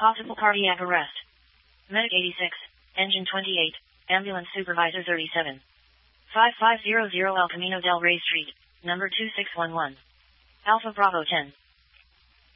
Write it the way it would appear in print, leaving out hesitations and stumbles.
Possible cardiac arrest. Medic 86, Engine 28, Ambulance Supervisor 37. 5500 El Camino del Rey Street, number 2611. Alpha Bravo 10.